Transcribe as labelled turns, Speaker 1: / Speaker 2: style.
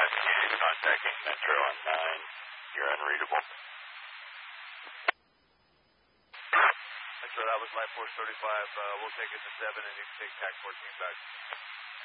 Speaker 1: Community contacting Metro on 9. You're unreadable.
Speaker 2: Metro, that was Light Force 35. We'll take it to 7 and you can take TAC 14 back.